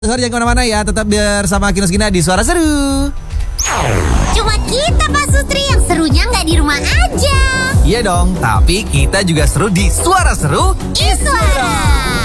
Sorry, jangan kemana-mana ya, tetap bersama Kinos Gina di Suara Seru. Cuma kita Pak Sutri yang serunya nggak di rumah aja. Iya dong, tapi kita juga seru di Suara Seru Iswara.